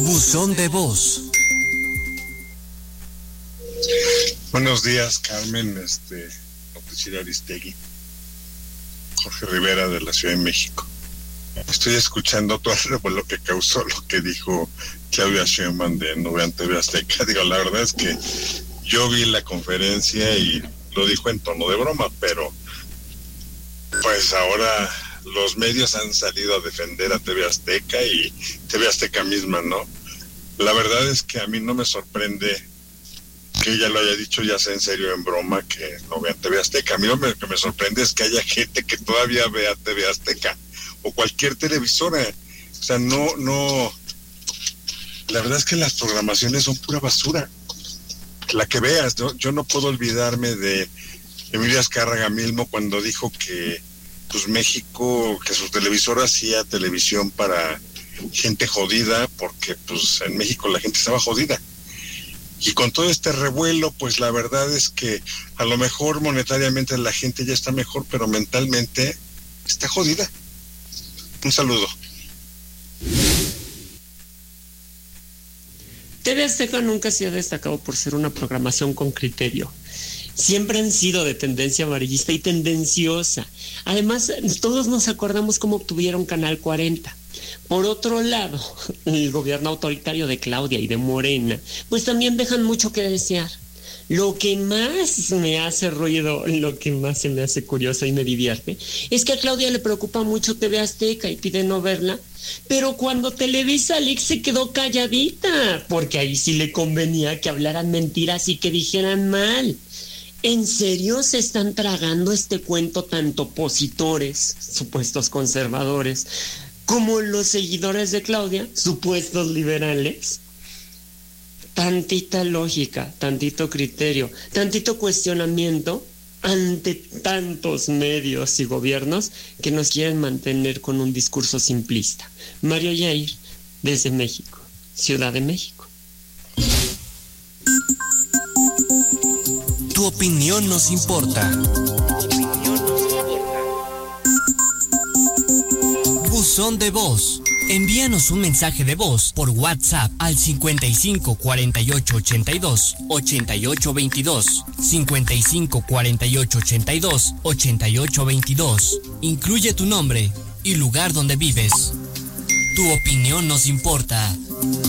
Buzón de voz. Buenos días, Carmen, Noticiero Aristegui. Jorge Rivera de la Ciudad de México. Estoy escuchando todo lo que causó lo que dijo Claudia Sheinbaum de No Vean TV Azteca. Digo, la verdad es que yo vi la conferencia y lo dijo en tono de broma, pero pues ahora los medios han salido a defender a TV Azteca y TV Azteca misma, ¿no? La verdad es que a mí no me sorprende que ella lo haya dicho, ya sea en serio o en broma, que no vean TV Azteca. A mí lo que me sorprende es que haya gente que todavía vea TV Azteca o cualquier televisora. O sea, no. La verdad es que las programaciones son pura basura. La que veas, ¿no? Yo no puedo olvidarme de Emilio Azcárraga mismo cuando dijo que pues México, que su televisora hacía televisión para gente jodida, porque pues en México la gente estaba jodida. Y con todo este revuelo, pues la verdad es que a lo mejor monetariamente la gente ya está mejor, pero mentalmente está jodida. Un saludo. TV Azteca nunca se ha destacado por ser una programación con criterio. Siempre han sido de tendencia amarillista y tendenciosa. Además, todos nos acordamos cómo obtuvieron Canal 40. Por otro lado, el gobierno autoritario de Claudia y de Morena, pues también dejan mucho que desear. Lo que más me hace ruido, lo que más se me hace curioso y me divierte, es que a Claudia le preocupa mucho TV Azteca y pide no verla, pero cuando Televisa Leaks se quedó calladita, porque ahí sí le convenía que hablaran mentiras y que dijeran mal. ¿En serio se están tragando este cuento tanto opositores, supuestos conservadores, como los seguidores de Claudia, supuestos liberales? Tantita lógica, tantito criterio, tantito cuestionamiento ante tantos medios y gobiernos que nos quieren mantener con un discurso simplista. Mario Yair, desde México, Ciudad de México. Tu opinión nos importa. Buzón de voz. Envíanos un mensaje de voz por WhatsApp al 55 48 82 88 22. 55 48 82 88 22. Incluye tu nombre y lugar donde vives. Tu opinión nos importa.